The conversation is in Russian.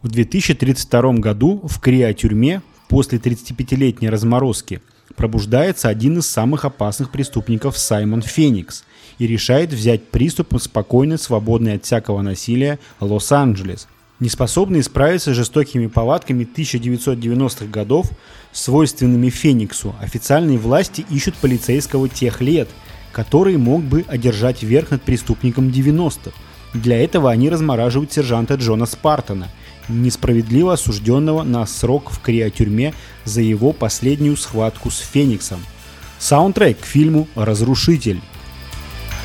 В 2032 году в криотюрьме после 35-летней разморозки пробуждается один из самых опасных преступников Саймон Феникс и решает взять приступ в спокойный, свободный от всякого насилия Лос-Анджелес. Неспособный справиться с жестокими повадками 1990-х годов, свойственными Фениксу, официальные власти ищут полицейского тех лет, который мог бы одержать верх над преступником 90-х. Для этого они размораживают сержанта Джона Спартана, несправедливо осужденного на срок в криотюрьме за его последнюю схватку с Фениксом. Саундтрек к фильму «Разрушитель».